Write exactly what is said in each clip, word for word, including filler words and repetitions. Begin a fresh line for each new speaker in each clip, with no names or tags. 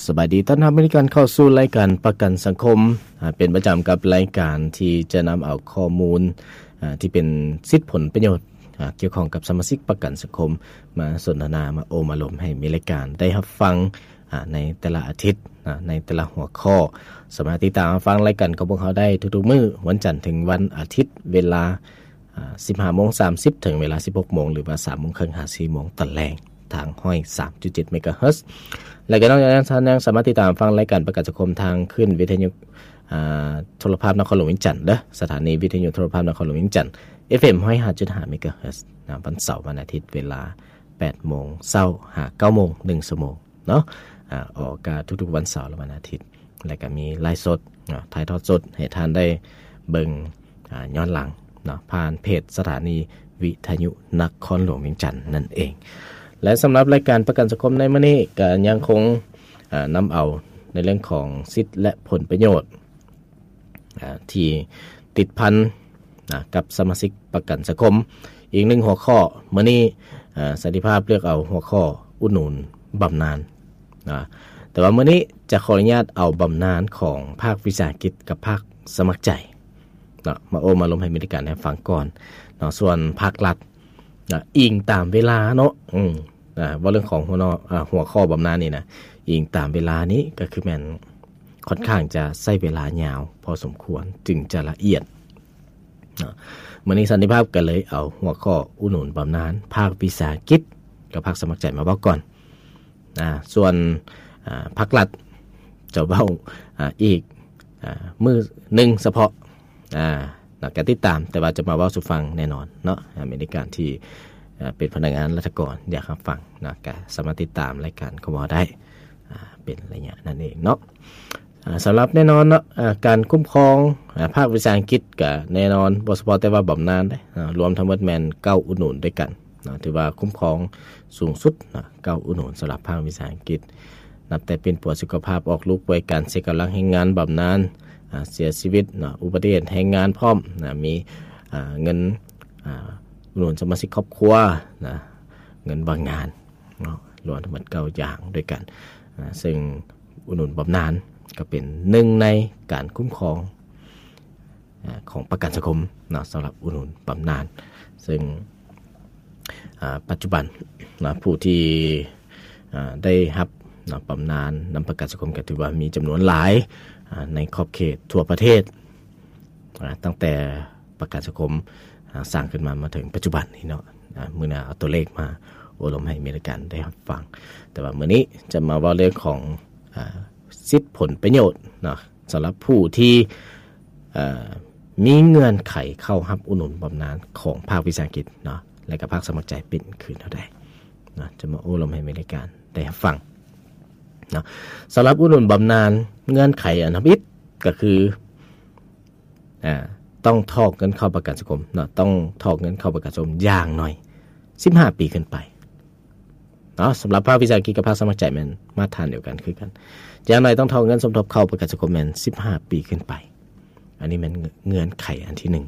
สวัสดีต้อนรับผู้การเข้าสู่รายการประกันสังคมเป็นประจำกับรายการที่จะนำเอาข้อมูลที่เป็นสิทธิผลประโยชน์เกี่ยวข้องกับสมาชิกประกันสังคมมาสนทนามาโอมาลมให้มีรายการได้รับฟังในแต่ละอาทิตย์ในแต่ละหัวข้อสามารถติดตามฟังรายการของพวกเขาได้ทุกๆมื้อวันจันทร์ถึงวันอาทิตย์เวลา สิบห้าโมงสามสิบ ถึงเวลา สิบหกโมงหรือว่า สามโมงครึ่ง ถึง สี่โมงตอนแลงทางห้อย สามจุดเจ็ด เมกะเฮิรตซ์และก็นอกจากนั้นท่านยังสามารถติดตามฟังรายการประกาศสังคมทางขึ้นวิทยุโทรภาพนครหลวงวิงจันทร์เด้อสถานีวิทยุโทรภาพนครหลวงวิงจันทร์ เอฟ เอ็ม หนึ่งร้อยห้าจุดห้า เมกะเฮิรตซ์วันเสาร์วันอาทิตย์เวลา แปดโมงเช้าหา เก้าโมงหนึ่งชั่วโมงเนาะอ่าออกอากาศทุกๆวันเสาร์และวันอาทิตย์และก็มีไลฟ์สดถ่ายทอดสดให้ท่านได้เบิ่งอ่าย้อนหลังเนาะผ่านเพจสถานีวิทยุนครหลวงเวียงจันทน์นั่นเองและสำหรับรายการประกันสังคมในมื้อนี้ก็ยังคงนำเอาในเรื่องของสิทธิและผลประโยชน์ที่ติดพันกับสมาชิกประกันสังคมอีกหนึ่งหัวข้อมื้อนี้สันติภาพเลือกเอาหัวข้ออุดหนุนบำนาญแต่ว่ามื้อนี้จะขออนุญาตเอาบำนาญของภาควิสาหกิจกับภาคสมัครใจมาโอมาลมให้มีการให้ฟังก่อนเนาะส่วนภาครัฐนะอิงตามเวลาเนาะอืมอ่าว่าเรื่องของหัวเนาะอ่าหัวข้อบำนาญนี่นะอิงตามเวลานี้ก็คือแม่นค่อนข้างจะใช้เวลายาวพอสมควรจึงจะละเอียดเนาะมื้อนี้สันติภาพก็เลยเอาหัวข้ออุดหนุนบำนาญภาควิสาหกิจกับภาคสมัครใจมาเว้าก่อนอ่าส่วนอ่าภาครัฐจะเว้าอ่าอีกอ่ามื้อนึงเฉพาะอ่านักการติดตามแต่ว่าจะมาเว้าสู่ฟังแน่นอนเนาะอเมริกันที่เป็นพนักงานราชการอยากรับฟังนะก็สามารถติดตามรายการของเราได้อ่าเป็นระยะนั่นเองเนาะอ่าสำหรับแน่นอนเนาะอ่าการคุ้มครองอ่าภาควิสาหกิจก็แน่นอนบ่เฉพาะแต่ว่าบำนาญได้อ่ารวมทั้งหมดแม่นเก้าอุดหนุนด้วยกันนะถือว่าคุ้มครองสูงสุดนะเก้าอุดหนุนสำหรับภาควิสาหกิจนับแต่เป็นป่วยสุขภาพออกลูกป่วยการเสียกำลังแรงงานบำนาญเสียชีวิตนะอุบัติเหตุแรงงานพร้อมนะมีเงินอุดหนุนสมาชิกครอบครัวนะเงินบางงานเนาะรวมทั้งหมดเก้าอย่างด้วยกันนะซึ่งอุดหนุนบำนาญก็เป็นหนึ่งในการคุ้มครองของประกันสังคมนะสำหรับอุดหนุนบำนาญซึ่งปัจจุบันนะผู้ที่ได้รับบำนาญนำประกันสังคมก็ถือว่ามีจำนวนหลายในขอบเขตทั่วประเทศตั้งแต่ประกันสังคมสร้างขึ้นมามาถึงปัจจุบันนี้เนาะมื้อหน้าเอาตัวเลขมาโอลมให้มีกันได้รับฟังแต่ว่ามื้อนี้จะมาว่าเรื่องของสิทธิผลประโยชน์เนาะสำหรับผู้ที่มีเงื่อนไขเข้ารับอุดหนุนบำนาญของภาควิสาหกิจเนาะและก็ภาคสมัครใจเป็นคืนเท่าใดเนาะจะมาโอลมให้มีกันได้รับฟังเนาะสำหรับอุดหนุนบำนาญเงื่อนไขอันดับที่ก็คืออ่าต้องทอกเงินเข้าประกันสังคมเนาะต้องทอกเงินเข้าประกันสังคมอย่างน้อยสิบห้าปีขึ้นไปเนาะสำหรับภาควิสาหกิจกับภาคสมัครใจมันมาตรฐานเดียวกันคือกันอย่างน้อยต้องทอกเงินสมทบเข้าประกันสังคมมันสิบห้าปีขึ้นไปอันนี้มันเงื่อนไขอันที่หนึ่ง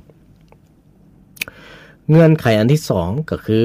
เงื่อนไขอันที่สองก็คือ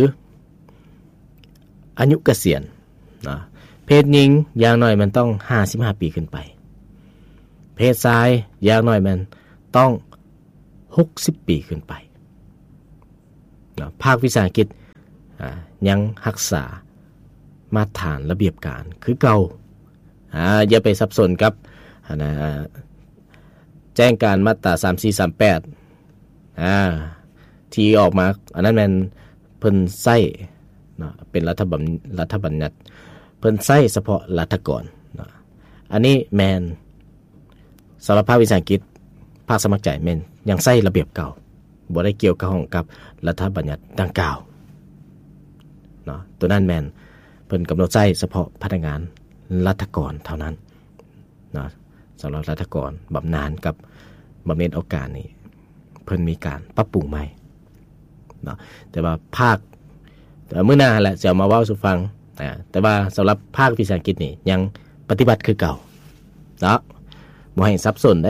อายุเกษียณเนาะเพศหญิงอย่างน้อยมันต้องห้าสิบห้าปีขึ้นไปเพศชายอย่างน้อยมันต้องหกสิบปีขึ้นไปนะภาควิสาหกิจยังรักษามาตรฐานระเบียบการคือเก่าอ่าอย่าไปสับสนกับนะแจ้งการมาตราสามสี่ สามแปดอ่าที่ออกมาอันนั้นมันเพิ่นใช้เนาะเป็นรัฐบัญรัฐบัญญัติเพิ่นใช้เฉพาะรัฐกรนะอันนี้แมนสำหรับภาควิสาหกิจภาคสมัครใจแมนยังใช้ระเบียบเก่าบ่ได้เกี่ยวข้องกับรัฐบัญญัติดังกล่าวเนาะตัวนั้นแมนเพิ่นกำหนดใช้เฉพาะพนักงานรัฐกรเท่านั้นเนาะสำหรับรัฐกรบำนาญกับบำเหน็จเอาการนี่เพิ่นมีการปรับปรุงใหม่เนาะแต่ว่าภาคแต่มื้อหน้าแหละจะมาเว้าสู่ฟังแต่ว่าสำหรับภาควิสาหกิจนี่ยังปฏิบัติคือเก่าเนาะบ่ให้สับสนเด้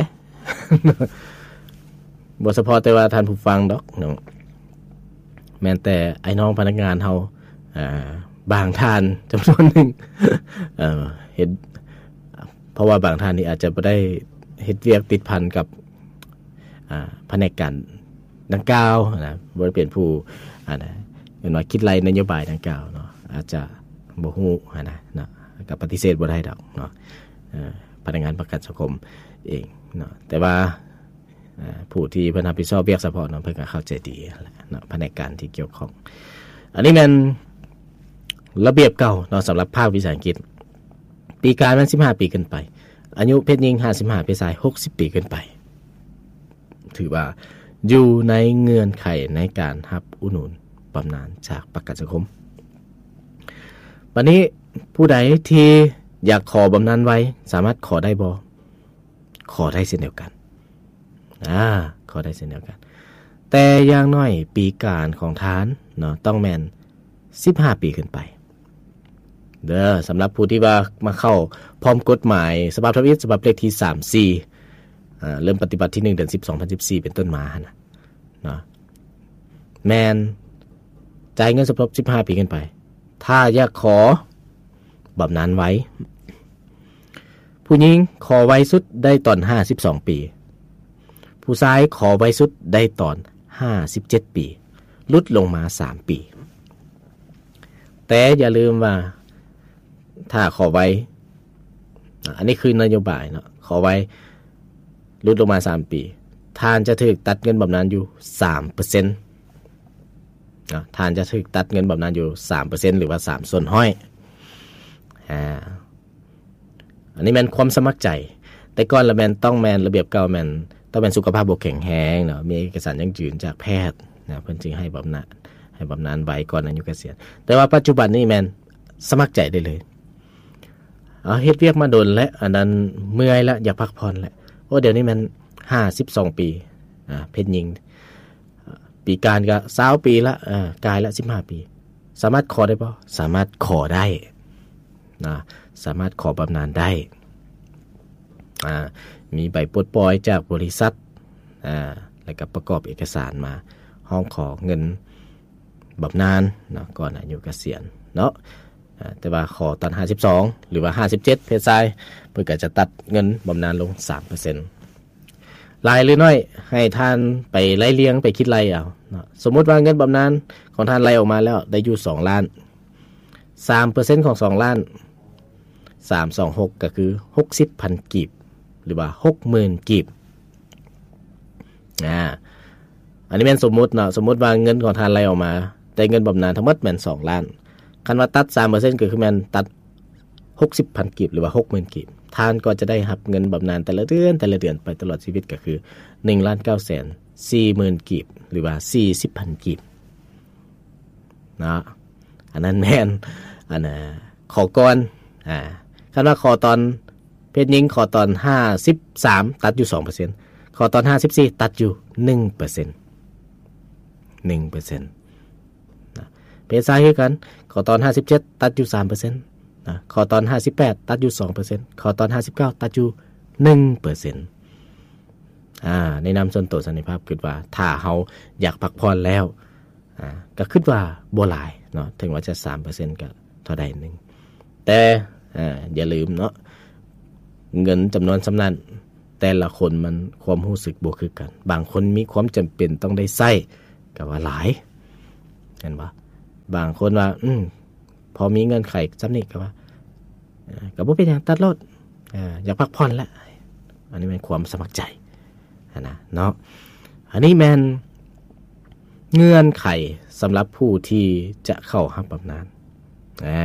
บ่เฉพาะแต่ว่าท่านผู้ฟังดอกเนาะแม้แต่ไอ้น้องพนักงานเฮาอ่าบางท่านจำนวนนึงเอ่อเห็นราะว่าบางท่านนี่อาจจะบ่ได้เฮ็ดเวียกติดพันกับอ่าแผนกการดังกล่าวนะบ่ได้เป็นผู้อ่านะเห็นว่าคิดไล่นโยบายดังกล่าวเนาะอาจจะบ่ฮู้นะเนาะก็ปฏิเสธบ่ได้ดอกเนาะเอ่อพนักงานประกันสังคมเองเนาะแต่ว่าผู้ที่เพิ่นรับผิดชอบเวียกเฉพาะเนาะเพิ่นก็เข้าใจดีแหละเนาะแผนกการที่เกี่ยวข้องอันนี้มันระเบียบเก่าเนาะสำหรับภาควิชาอังกฤษปีการมันสิบห้าปีขึ้นไปอายุเพศหญิงห้าสิบห้าเพศชายหกสิบปีขึ้นไปถือว่าอยู่ในเงื่อนไขในการรับอุดหนุนบำนาญจากประกันสังคมวันนี้ผู้ใดที่อยากขอบำนาญไว้สามารถขอได้บ่ขอได้เช่นเดียวกันอ่าขอได้เช่นเดียวกันแต่อย่างน้อยปีการของทานเนาะต้องแม่นสิบห้าปีขึ้นไปเด้อสำหรับผู้ที่ว่ามาเข้าพร้อมกฎหมายฉบับทวิตฉบับเลขที่สามสิบสี่อ่าเริ่มปฏิบัติที่หนึ่งเดือนสิบ สองพันสิบสี่เป็นต้นมาหั่นน่ะเนาะแม่นจ่ายเงินสมทบสิบห้าปีขึ้นไปถ้าอยากขอบำนาญไว้ผู้หญิงขอไว้สุดได้ตอนห้าสิบสองปีผู้ชายขอไว้สุดได้ตอนห้าสิบเจ็ดปีลดลงมาสามปีแต่อย่าลืมว่าถ้าขอไว้อันนี้คือนโยบายเนาะขอไว้ลดลงมาสามปีทานจะถูกตัดเงินบำนาญอยู่ สามเปอร์เซ็นต์ เนาะทานจะถูกตัดเงินบำนาญอยู่ สามเปอร์เซ็นต์ หรือว่าสามส่วนห้อยอ่าอันนี้แม่นความสมัครใจแต่ก่อนละแม่นต้องแม่นระเบียบเก่าแม่นต้องเป็นสุขภาพบ่แข็งแรงเนาะมีเอกสารยั่งยืนจากแพทย์นะเพิ่นจึงให้บำนาญให้บำนาญไว้ก่อนอายุเกษียณแต่ว่าปัจจุบันนี้แม่นสมัครใจได้เลยเอาเฮ็ดเวียกมาโดนและอันนั้นเมื่อยแล้วอยากพักผ่อนแล้วโอ้เดี๋ยวนี้มันห้าสิบสองปีอ่าเพศหญิงปีการก็ยี่สิบปีละอ่ากายละสิบห้าปีสามารถขอได้บ่สามารถขอได้นะสามารถขอบำนาญได้อ่ามีใบปลดปล่อยจากบริษัทอ่าแล้วก็ประกอบเอกสารมาห้องขอเงินบำนาญเนาะก่อนอายุเกษียณเนาะแต่ว่าขอตอนห้าสิบสองหรือว่าห้าสิบเจ็ดเพศชายเพิ่นก็จะตัดเงินบำนาญลง สามเปอร์เซ็นต์ หลายหรือน้อยให้ท่านไปไล่เลี้ยงไปคิดไล่เอาเนาะสมมุติว่าเงินบำนาญของท่านไล่ออกมาแล้วได้อยู่สองล้าน สามเปอร์เซ็นต์ ของสองล้านสามร้อยยี่สิบหกก็คือ หกสิบพัน กีบหรือว่า หกหมื่น กีบอ่าอันนี้แม่นสมมุติเนาะสมมุติว่าเงินของท่านไล่ออกมาได้เงินบำนาญทั้งหมดแม่นสองล้านคันว่าตัด สามเปอร์เซ็นต์ ก็คือแม่นตัด หกสิบพัน กีบหรือว่า หกหมื่น กีบท่านก็จะได้รับเงินบำนาญแต่ละเดือนแต่ละเดือนไปตลอดชีวิตก็คือ หนึ่งล้านเก้าแสนสี่หมื่น กีบหรือว่า สี่สิบพัน กีบเนาะอันนั้นแม่นอันน่ะขอก่อนอ่าคันว่าขอตอนเพศหญิงขอตอนห้าสิบสามตัดอยู่ สองเปอร์เซ็นต์ ขอตอนห้าสิบสี่ตัดอยู่ หนึ่งเปอร์เซ็นต์ หนึ่งเปอร์เซ็นต์ นะเพศชายคือกันขอตอนห้าสิบเจ็ดตัดอยู่ สามเปอร์เซ็นต์ นะขอตอนห้าสิบแปดตัดอยู่ สองเปอร์เซ็นต์ ขอตอนห้าสิบเก้าตัดอยู่ หนึ่งเปอร์เซ็นต์ อ่าในนามส่วนตัวสันนิภาพคิดว่าถ้าเฮาอยากพักผ่อนแล้วอ่าก็คิดว่าบ่หลายเนาะถึงว่าจะ สามเปอร์เซ็นต์ ก็เท่าใดนึงแต่อ่าอย่าลืมเนาะเงินจำนวนสำนั้นแต่ละคนมันความรู้สึกบ่คือกันบางคนมีความจำเป็นต้องได้ใช้ก็ว่าหลายเห็นบ่บางคนว่าอืมพอมีเงินไขซำนี้ก็ว่าอ่าก็บ่เป็นหยังตัดรถอ่าอยากพักผ่อนแล้วอันนี้เป็นความสมัครใจนะเนาะอันนี้แม่นเงื่อนไขสำหรับผู้ที่จะเข้ารับบำนาญอ่า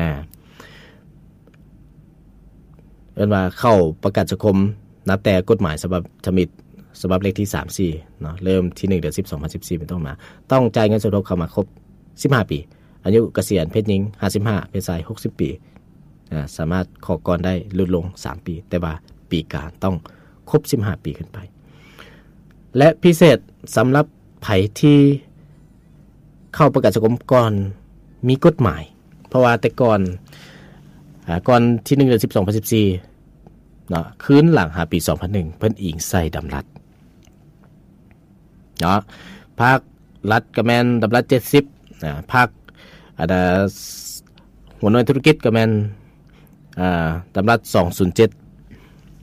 เอิ้นว่าเข้าประกันสังคมนับแต่กฎหมายฉบับฉบับฉบับเลขที่สามสิบสี่เนาะเริ่มที่หนึ่งเดือนสิบ สองพันสิบสี่เป็นต้นมาต้องจ่ายเงินสมทบเข้ามาครบสิบห้าปีอายุเกษียณเพศหญิงห้าสิบห้าเพศชายหกสิบปีอ่าสามารถขอก่อนได้ลดลงสามปีแต่ว่าปีการต้องครบสิบห้าปีขึ้นไปและพิเศษสำหรับไผที่เข้าประกันสังคมก่อนมีกฎหมายเพราะว่าแต่ก่อนอ่าก่อนที่หนึ่งเดือนสิบ สองพันสิบสี่เนาะคืนหลังหาปีสองพันหนึ่งเพิ่นอิงใส่ดำรัฐเนาะภาครัฐก็แม่นดำรัฐเจ็ดสิบอ่าภาคอ่าหัวหน่วยธุรกิจก็แม่นอ่าดำรัฐสองร้อยเจ็ด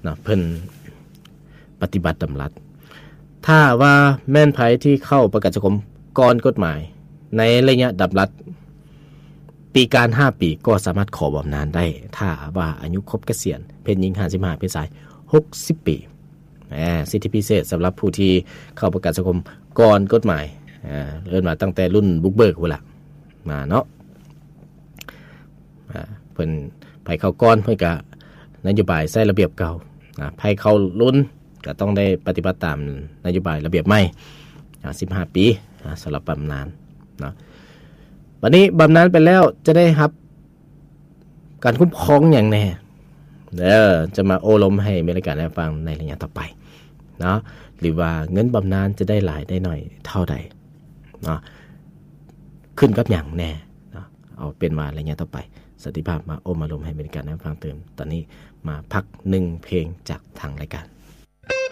นะเพิ่นปฏิบัติตามรัฐถ้าว่าแม่นไผที่เข้าประกันสังคมก่อนกฎหมายในระยะดับรัฐปีการห้าปีก็สามารถขอบำนาญได้ถ้าว่าอายุครบเกษียณเพศหญิงห้าสิบห้าเพศชายหกสิบปีอ่าสิทธิพิเศษสำหรับผู้ที่เข้าประกันสังคมก่อนกฎหมายอ่าเริ่มมาตั้งแต่รุ่นบุกเบิกพุ่นล่ะมาเนาะอ่าเพิ่นไผเข้าก่อนเพิ่นก็นโยบายใส่ระเบียบเก่าอ่าไผเข้ารุ่นก็ต้องได้ปฏิบัติตามนโยบายระเบียบใหม่อ่าสิบห้าปีอ่าสำหรับบำนาญเนาะวันนี้บำนาญไปแล้วจะได้รับการคุ้มครองอย่างแน่เด้อจะมาโอลมให้บริการให้ฟังในระยะต่อไปเนาะหรือว่าเงินบำนาญจะได้หลายได้น้อยเท่าใดเนาะขึ้นกับอย่างแน่เนาะเอาเป็นว่าระยะต่อไปสติภาพมาโอมอารมณ์ให้บริการให้ฟังเติมตอนนี้มาพักหนึ่งเพลงจากทางรายการ